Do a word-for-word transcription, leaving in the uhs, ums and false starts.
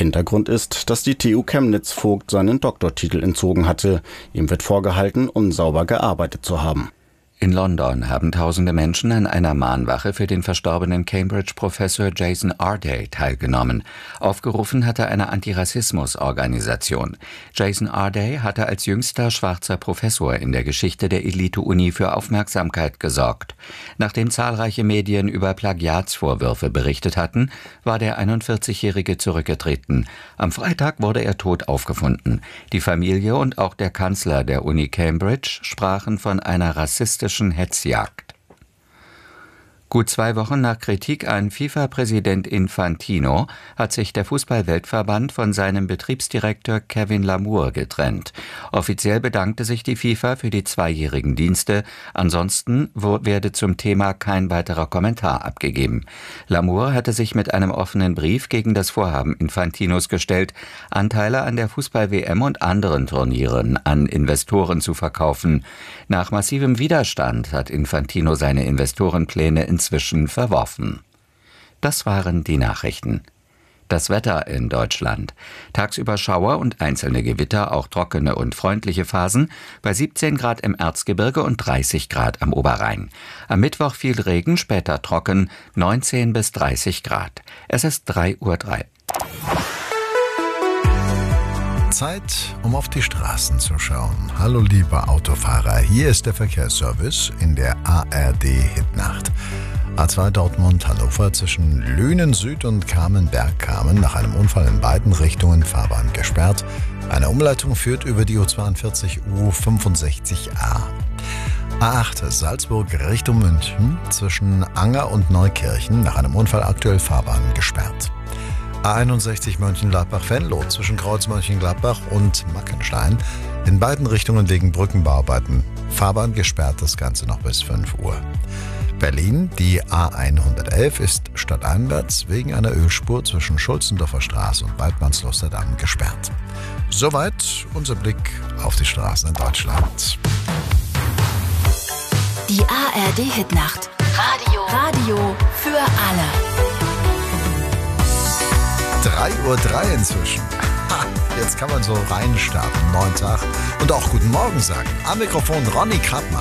Hintergrund ist, dass die T U Chemnitz Vogt seinen Doktortitel entzogen hatte. Ihm wird vorgehalten, unsauber gearbeitet zu haben. In London haben tausende Menschen an einer Mahnwache für den verstorbenen Cambridge-Professor Jason Arday teilgenommen. Aufgerufen hatte eine Antirassismus-Organisation. Jason Arday hatte als jüngster schwarzer Professor in der Geschichte der Elite-Uni für Aufmerksamkeit gesorgt. Nachdem zahlreiche Medien über Plagiatsvorwürfe berichtet hatten, war der einundvierzigjährige zurückgetreten. Am Freitag wurde er tot aufgefunden. Die Familie und auch der Kanzler der Uni Cambridge sprachen von einer rassistischen Hetzjagd. Gut zwei Wochen nach Kritik an FIFA-Präsident Infantino hat sich der Fußball-Weltverband von seinem Betriebsdirektor Kevin Lamour getrennt. Offiziell bedankte sich die FIFA für die zweijährigen Dienste. Ansonsten werde zum Thema kein weiterer Kommentar abgegeben. Lamour hatte sich mit einem offenen Brief gegen das Vorhaben Infantinos gestellt, Anteile an der Fußball-W M und anderen Turnieren an Investoren zu verkaufen. Nach massivem Widerstand hat Infantino seine Investorenpläne inzwischen verworfen. Das waren die Nachrichten. Das Wetter in Deutschland. Tagsüber Schauer und einzelne Gewitter, auch trockene und freundliche Phasen, bei siebzehn Grad im Erzgebirge und dreißig Grad am Oberrhein. Am Mittwoch viel Regen, später trocken, neunzehn bis dreißig Grad. Es ist drei Uhr drei. Zeit, um auf die Straßen zu schauen. Hallo liebe Autofahrer, hier ist der Verkehrsservice in der A R D-Hitnacht. A zwei Dortmund-Hannover zwischen Lünen Süd und Kamen-Bergkamen nach einem Unfall in beiden Richtungen Fahrbahn gesperrt. Eine Umleitung führt über die U zweiundvierzig U fünfundsechzig A. A acht Salzburg Richtung München zwischen Anger und Neukirchen nach einem Unfall aktuell Fahrbahn gesperrt. A einundsechzig Mönchengladbach-Venlo zwischen Kreuz Mönchengladbach und Mackenstein. In beiden Richtungen wegen Brückenbauarbeiten. Fahrbahn gesperrt, das Ganze noch bis fünf Uhr. Berlin, die A hundertelf ist stadteinwärts wegen einer Ölspur zwischen Schulzendorfer Straße und Waldmannslosterdamm gesperrt. Soweit unser Blick auf die Straßen in Deutschland. Die A R D-Hitnacht. Radio. Radio für alle. drei Uhr drei inzwischen. Ha, jetzt kann man so reinstarten, neuen Tag und auch guten Morgen sagen. Am Mikrofon Ronny Krappmann.